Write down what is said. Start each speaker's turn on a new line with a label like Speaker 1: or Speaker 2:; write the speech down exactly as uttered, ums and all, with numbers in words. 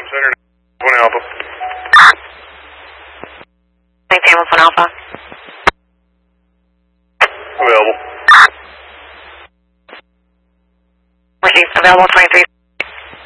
Speaker 1: Center, one Alpha.
Speaker 2: nineteen one Alpha.
Speaker 1: Available.
Speaker 2: Received. Available twenty-three